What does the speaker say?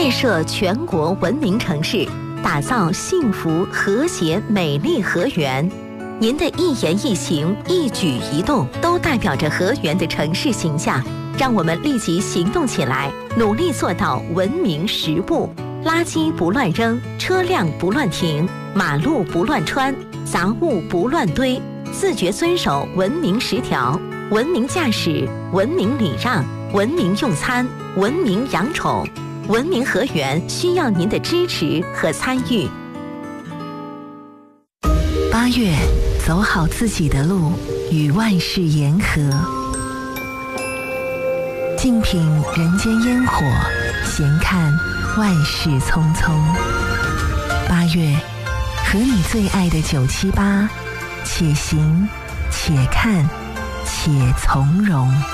建设全国文明城市，打造幸福、和谐、美丽河源。您的一言一行、一举一动，都代表着河源的城市形象。让我们立即行动起来，努力做到文明10不：垃圾不乱扔，车辆不乱停，马路不乱穿，杂物不乱堆，自觉遵守文明10条。文明驾驶，文明礼让，文明用餐，文明养宠。文明河源需要您的支持和参与。 8月，走好自己的路，与万事言和。静品人间烟火，闲看万事匆匆。8月，和你最爱的978，且行且看且从容。